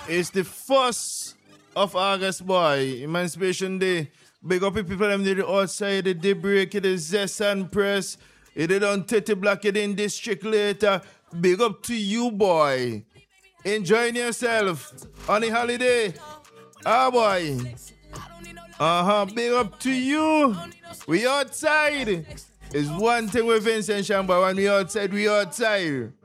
It's the 1st of August, boy. Emancipation Day. Big up the people them did it outside, the daybreak, it is Zest and Press. It did on Titty Black, it in District later. Big up to you, boy. Enjoying yourself on the holiday. Ah, boy. Big up to you. We outside. It's one thing with Vincent Shamba. When we outside, we outside.